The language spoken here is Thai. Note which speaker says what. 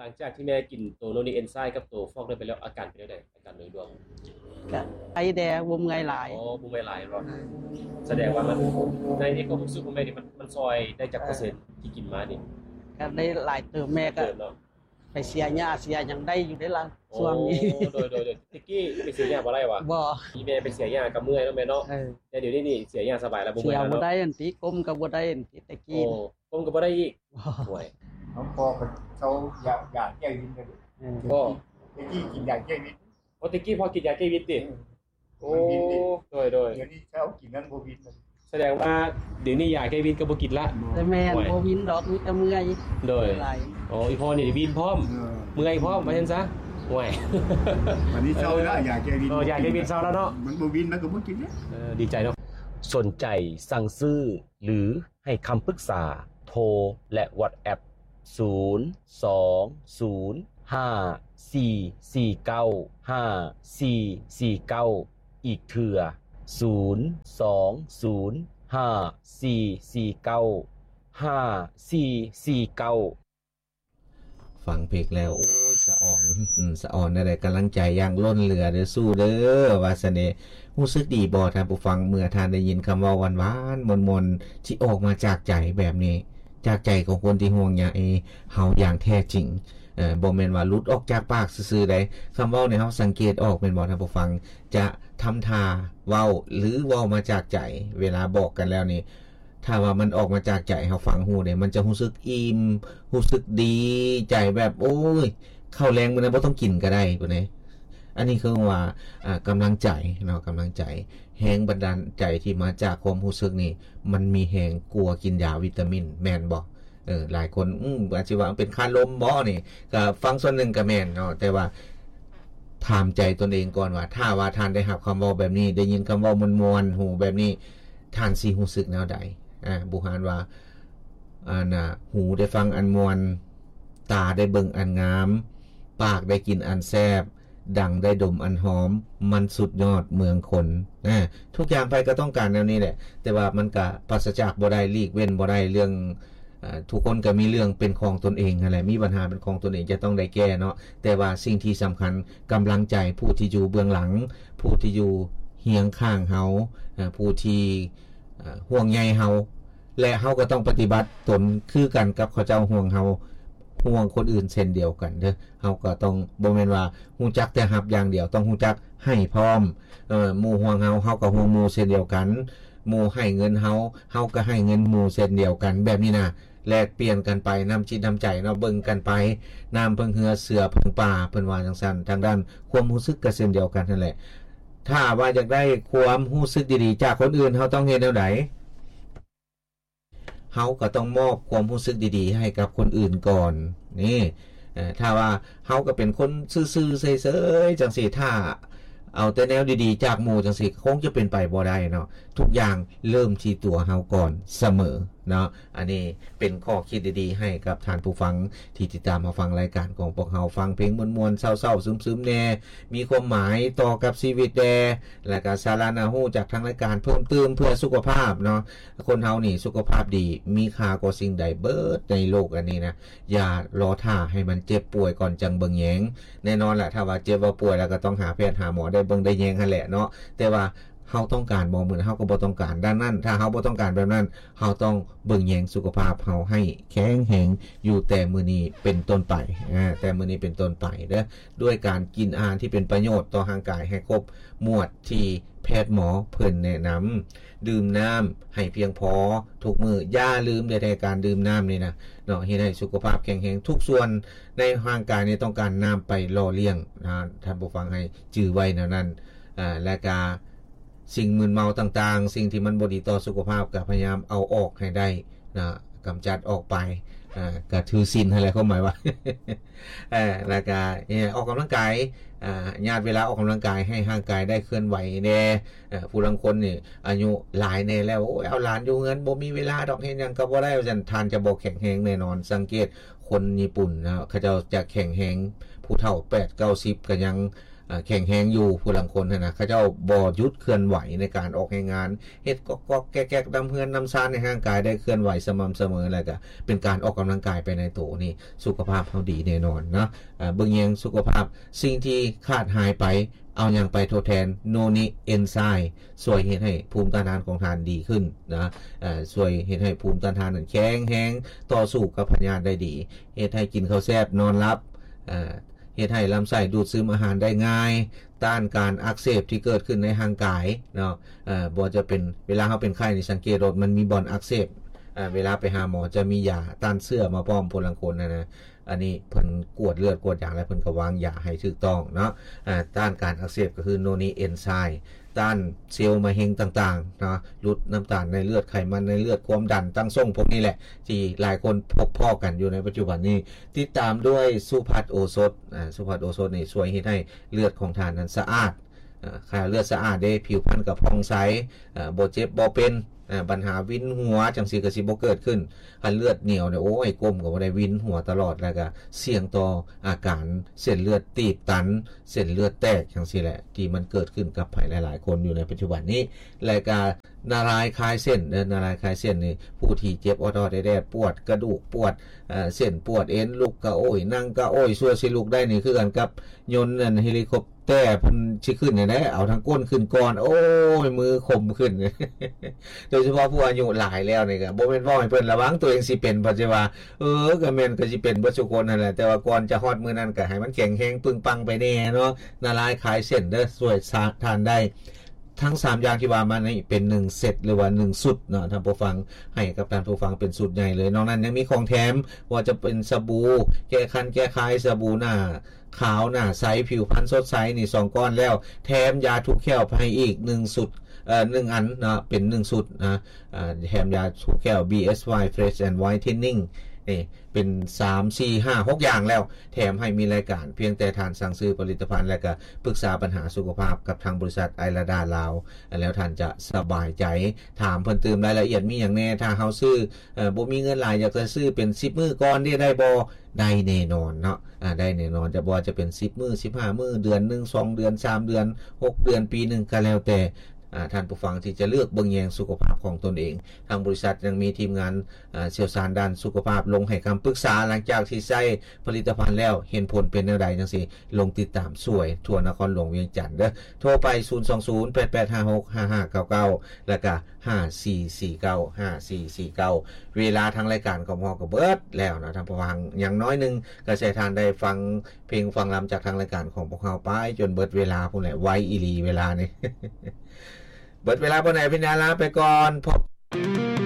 Speaker 1: ลังจากที่แม่กินตัวโนนีเอนไซม์กับตัวฟอกได้ไปแล้วอาการเป็นจังได๋อาการโดยรวม
Speaker 2: ก็ไอแดงบ่เมื่อยหลาย
Speaker 1: อ๋อบ่เมื่อยหลายบ่แสดงว่ามันในความรู้สึกของแม่นี่มันซอยได้จักเปอร์เซ็นต์ที่กินมานี่
Speaker 2: ก็ได้หลายเติมแม่ก็ไปเสียหญ้าเสียหยังได้อยู่ได้ล่ะช่วงนี้
Speaker 1: โดยตะกี้ไปเสียหญ้าบ่ได้วะ
Speaker 2: บ่
Speaker 1: อีแม่ไปเสียหญ้าก็เมื่อยเนาะแม่เนาะแต่เดี๋ยวนี้เสียหญ้าสบายแล้วบ่เมื่อยแล้วเนาะ
Speaker 2: เสียบ่ได้อันติก้มก็บ่ได้อันติตะกี้
Speaker 1: ก้มก็บ่ได้อีกห่วย
Speaker 3: พอเขาอยากแก้วินกัน
Speaker 1: ก็
Speaker 3: ตะกี้กินยาแก้วิน
Speaker 1: ตะกี้พอกินยาแก้วินติโอ้โดย
Speaker 3: เดี๋ยวนี้เขากินนั้นบ่วิน
Speaker 1: แสดงว่าเดี๋ยวนี้ยาแก้วินก็บ่กินละ
Speaker 2: แต่แม่บ่วินดอกมีแต่เมื่อย
Speaker 1: โดยอีพ่อนี่วินพร้อมเมื่อยพร้อมว่าซั่นซะห่วย
Speaker 3: วันนี้เช้าแล้วยาแก้วิน
Speaker 1: ยาแก้วินเช้าแล้วเนาะ
Speaker 3: มันบ่วินมันก็บ่กินแล้ว
Speaker 1: ดีใจเนาะสนใจสั่งซื้อหรือให้คำปรึกษาโทรและ WhatsApp 02054495449อีกเทื่อ02054495449
Speaker 4: ฟังเพลงแล้วโอ้ยสะอ่อนได้กำลังใจอย่างล้นเหลือเด้อสู้เด้อว่าเสน่ห์รู้สึกดีบ่ท่านผู้ฟังเมื่อท่านได้ยินคำเว้าหวานๆมนๆที่ออกมาจากใจแบบนี้จากใจของคนที่ห่วงใยเฮาอย่างแท้จริงบ่แม่นว่าหลุดออกจากปากซื่อๆใดคำเว้าเนี่ยเฮาสังเกตออกแม่นบ่ท่านผู้ฟังจะทำท่าเว้าหรือเว้ามาจากใจเวลาบอกกันแล้วนี่ถ้าว่ามันออกมาจากใจเฮาฟังฮู้เนี่ยมันจะรู้สึกอิ่มรู้สึกดีใจแบบโอ้ยข้าวแรงมื้อนั้นบ่ต้องกินก็ได้พุ่นนี่อันนี้คือว่ากำลังใจเนาะกำลังใจแรงบันดาลใจที่มาจากความรู้สึกนี่มันมีแรงกลัวกินยาวิตามินแม่นบ่หลายคนอาจสิว่าเป็นค่าลมบ่นี่ก็ฟังส่วนหนึ่งก็แม่นเนาะแต่ว่าถามใจตนเองก่อนว่าถ้าว่าท่านได้รับคำเว้าแบบนี้ได้ยินคำเว้ามวลๆหูแบบนี้ท่านสิรู้สึกแนวใดบุหารว่าหูได้ฟังอันมวลตาได้เบิ่งอันงามปากได้กินอันแซ่บดังได้ดมอันหอมมันสุดยอดเมืองคนทุกอย่างไปก็ต้องการแนวนี้แหละแต่ว่ามันก็ปราศจากบ่ได้ลีกเว้นบ่ได้เรื่องทุกคนก็มีเรื่องเป็นของตนเองนั่นแหละมีปัญหาเป็นของตนเองจะต้องได้แก้เนาะแต่ว่าสิ่งที่สำคัญกำลังใจผู้ที่อยู่เบื้องหลังผู้ที่อยู่เฮียงข้างเฮาผู้ที่ห่วงใยเฮาและเฮาก็ต้องปฏิบัติตนคือกันกับเขาเจ้าห่วงเฮาห่วงคนอื่นเช่นเดียวกันเด้อเฮาก็ต้องบ่แม่นว่าฮู้จักแต่รับอย่างเดียวต้องฮู้จักให้พร้อมหมู่ห่วงเฮาเฮาก็ห่วงหมู่เช่นเดียวกันหมู่ให้เงินเฮาเฮาก็ให้เงินหมู่เช่นเดียวกันแบบนี้นะแลกเปลี่ยนกันไปน้ำจิตน้ำใจเนาะเบิ่งกันไปน้ำเพิ่งเหือเสือเพิ่งป่าเพิ่นว่าจังซั่นทางด้านความรู้สึกก็เช่นเดียวกันนั่นแหละถ้าว่าอยากได้ความรู้สึกดีๆจากคนอื่นเฮาต้องเฮ็ดแนวใดเฮาก็ต้องมอบความรู้สึกดีๆให้กับคนอื่นก่อนนี่ถ้าว่าเฮาก็เป็นคนซื่อๆเฉยๆจังซี่ถ้าเอาแต่แนวดีๆจากหมู่จังซี่คงจะเป็นไปบ่ได้เนาะทุกอย่างเริ่มที่ตัวเฮาก่อนเสมอเนาะอันนี้เป็นข้อคิดดีๆให้กับท่านผู้ฟังที่ติดตามมาฟังรายการของพวกเฮาฟังเพลงมวลๆเศร้าๆซึมๆแน่มีความหมายต่อกับชีวิตแด่และก็สาระน่ารู้จากทางรายการเพิ่มเติมเพื่อสุขภาพเนาะคนเฮานี่สุขภาพดีมีค่ากว่าสิ่งใดเบิดในโลกอันนี้นะอย่ารอท่าให้มันเจ็บป่วยก่อนจังเบิ่งแยงแน่นอนแหละถ้าว่าเจ็บว่าป่วยแล้วก็ต้องหาแพทย์หาหมอได้เบิ่งได้แยงหั่นแหละเนาะแต่ว่าเฮาต้องการบ่เหมือนเฮาก็บ่ต้องการด้านนั้นถ้าเฮาบ่ต้องการแบบนั้นเฮาต้องเบิ่งแยงสุขภาพเฮาให้แข็งแรงอยู่แต่มื้อนี้เป็นต้นไปแต่มื้อนี้เป็นต้นไปเด้อด้วยการกินอาหารที่เป็นประโยชน์ต่อร่างกายให้ครบหมวดที่แพทย์หมอเพิ่นแนะนำดื่มน้ำให้เพียงพอทุกมื้ออย่าลืมในการดื่มน้ำนี่นะเนาะเฮ็ดให้สุขภาพแข็งแรงทุกส่วนในร่างกายนี่ต้องการน้ำไปหล่อเลี้ยงนะท่านผู้ฟังให้จื้อไว้แนวนั้นและก็สิ่งมึนเมาต่างๆสิ่งที่มันบ่ดีต่อสุขภาพก็พยายามเอาออกให้ได้นะกำจัดออกไปก็ถือศีลอะไรเขาหมายว่าแล้วก็ออกกำลังกายญาติเวลาออกกำลังกายให้ร่างกายได้เคลื่อนไหวแน่ผู้บางคนนี่อายุหลายแน่แล้วโอ้ยเอาหลานอยู่เงินบ่มีเวลาดอกเฮ็ดหยังก็บ่ได้ว่าซั่นทานจะบ่แข็งแรงแน่นอนสังเกตคนญี่ปุ่นนะเขาเจ้าจะแข็งแรงผู้เฒ่า8 90ก็ยังแข็งแรงอยู่ผู้ลางคนนะเขาเจ้าบ่หยุดเคลื่อนไหวในการออกงานเฮ็ดก็แก๊กๆดำเฮือนนำซ่านในร่างกายได้เคลื่อนไหวสม่ำเสมอแล้วก็เป็นการออกกำลังกายไปในตัวนี่สุขภาพเฮาดีแน่นอนเนาะเบิ่งแยงสุขภาพสิ่งที่ขาดหายไปเอาอย่างไปทดแทนโนนิเอนไซม์ช่วยเฮ็ดให้ภูมิต้านทานของทานดีขึ้นนะช่วยเฮ็ดให้ภูมิต้านทานนั้นแข็งแรงต่อสู้กับพยาธิได้ดีเฮ็ดให้กินข้าวแซ่บนอนหลับเฮ็ดให้ลำไส้ดูดซึมอาหารได้ง่ายต้านการอักเสบที่เกิดขึ้นในร่างกายเนาะบ่จะเป็นเวลาเฮาเป็นไข้นี่สังเกตว่ามันมีบ่อนอักเสบเวลาไปหาหมอจะมียาต้านเชื้อมาพร้อมพลังคนนะอันนี้เพิ่นกวดเลือดกวดอย่างแล้วเพิ่นก็วางยาให้ถูกต้องเนาะต้านการอักเสบก็คือโนนิเอนไซม์ต้านเซลล์มะเร็งต่างๆเนาะลดน้ำตาลในเลือดไขมันในเลือดความดันตั้งทรงพวกนี้แหละที่หลายคนพบพ่อกันอยู่ในปัจจุบันนี้ติดตามด้วยสุภัทโอสถสุภัทโอสถนี่ช่วยให้เลือดของทานนั้นสะอาดค่าเลือดสะอาดได้ผิวพรรณกับผ่องใสบ่เจ็บบ่เป็นปัญหาวินหัวจังซี่ก็สิบ่เกิดขึ้นคันเลือดเหนียวเนี่ยโอ้ยก้มก็บ่ได้วินหัวตลอดแล้วก็เสี่ยงต่ออาการเส้นเลือดตีบตันเส้นเลือดแตกจังซี่แหละที่มันเกิดขึ้นกับหลายๆคนอยู่ในปัจจุบันนี้และก็นารายคลายเส้นนารายคลายเส้นนี่ผู้ที่เจ็บออดๆแดดปวดกระดูกปวดเส้นปวดเอ็นลุกก็โอ้ยนั่งก็โอ้ยชั่วสิลุกได้นี่คือกันกับยนต์เฮลิคอปเตอร์เพิ่นสิขึ้นได้เอาทั้งก้นขึ้นก่อนโอ้ยมือคมขึ้นโดยเฉพาะผู้อายุหลายแล้วนี่ก็บ่แม่นว่าให้เพิ่นระวังตัวเองสิเป็นปัจจุบันก็แม่นก็สิเป็นเบิดทุกคนนั่นแหละแต่ว่าก่อนจะฮอดมื้อนั้นก็ให้มันแข็งแรงปึงปังไปแน่เนาะนารายคลายเส้นเด้อช่วยทานได้ทั้ง3อย่างที่ว่ามานี่เป็น1เซตหรือว่า1สุดเนาะท่านผู้ฟังให้กับท่านผู้ฟังเป็นสุดใหญ่เลยนอกนั้นยังมีของแถมว่าจะเป็นสบู่แก้คันแก้คายสบู่หน้าขาวหน้าใสผิวพรรณสดใสนี่2ก้อนแล้วแถมยาทุกแก้วให้อีก1สุด1อันนะเป็น1สุดนะแถมยาทุกแก้ว BSY Fresh and Whitening นี่เป็น3 4 5 6อย่างแล้วแถมให้มีรายการเพียงแต่ทานสั่งซื้อผลิตภัณฑ์และก็ปรึกษาปัญหาสุขภาพกับทางบริษัทไอราดาลาวแล้วท่านจะสบายใจถามเพิ่มเติมรายละเอียดมีอย่างแน่ถ้าเฮาซื้อบ่มีเงินหลายอยากจะซื้อเป็น10มื้อก่อนได้บ่ได้แน่นอนเนาะได้แน่นอนจะบ่จะเป็น10มื้อ15มื้อเดือนนึง2เดือน3เดือน6เดือนปีนึงก็แล้วแต่ท่านผู้ฟังที่จะเลือกเบิ่งแยงสุขภาพของตนเองทางบริษัทยังมีทีมงานเชี่ยวชาญด้านสุขภาพลงให้คำปรึกษาหลังจากที่ใช้ผลิตภัณฑ์แล้วเห็นผลเป็นแนวใดจังซี่ลงติดตามสวยทั่วนครหลวงเวียงจันทน์เด้อโทรไป02088565599แล้วก็5449เวลาทางรายการของฮอก็เบิดแล้วนะท่านผู้ฟังอย่างน้อยนึงก็ใช้ทานได้ฟังเพลงฟังรำจากทางรายการของพวกเราไปจนเบิดเวลาพุ่นแหละไว้อีหลีเวลานี่เบิดเวลาบ่ไหนพี่นาลาไปก่อนพบ